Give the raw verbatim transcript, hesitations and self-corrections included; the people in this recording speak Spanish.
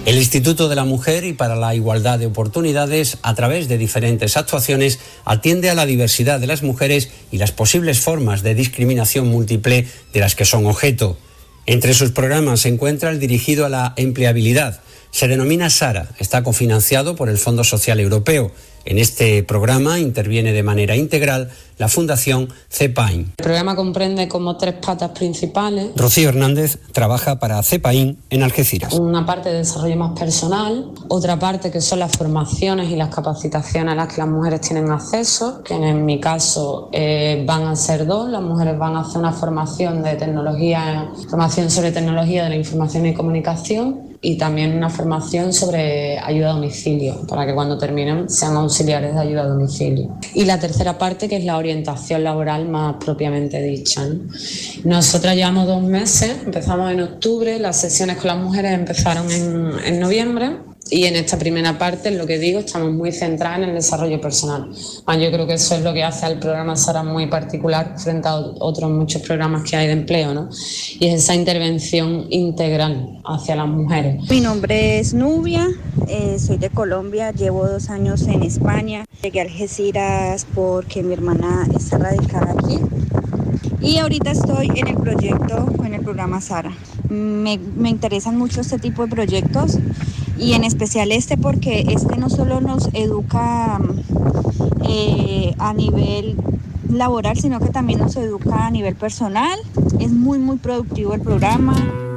El Instituto de la Mujer y para la Igualdad de Oportunidades, a través de diferentes actuaciones, atiende a la diversidad de las mujeres y las posibles formas de discriminación múltiple de las que son objeto. Entre sus programas se encuentra el dirigido a la empleabilidad. Se denomina SARA, está cofinanciado por el Fondo Social Europeo. En este programa interviene de manera integral la Fundación CEPAIN. El programa comprende como tres patas principales. Rocío Hernández trabaja para CEPAIN en Algeciras. Una parte de desarrollo más personal, otra parte que son las formaciones y las capacitaciones a las que las mujeres tienen acceso, que en mi caso eh, van a ser dos. Las mujeres van a hacer una formación de tecnología, formación sobre tecnología de la información y comunicación, y también una formación sobre ayuda a domicilio, para que cuando terminen sean auxiliares de ayuda a domicilio. Y la tercera parte, que es la orientación laboral más propiamente dicha, ¿no? Nosotras llevamos dos meses, empezamos en octubre, las sesiones con las mujeres empezaron en, en noviembre, y en esta primera parte, lo que digo, estamos muy centradas en el desarrollo personal. Bueno, yo creo que eso es lo que hace al programa SARA muy particular frente a otros muchos programas que hay de empleo, ¿no? Y es esa intervención integral hacia las mujeres. Mi nombre es Nubia, eh, soy de Colombia, llevo dos años en España. Llegué a Algeciras porque mi hermana está radicada aquí. Y ahorita estoy en el proyecto, en el programa SARA. Me, me interesan mucho este tipo de proyectos y en especial este porque este no solo nos educa eh, a nivel laboral, sino que también nos educa a nivel personal. Es muy, muy productivo el programa.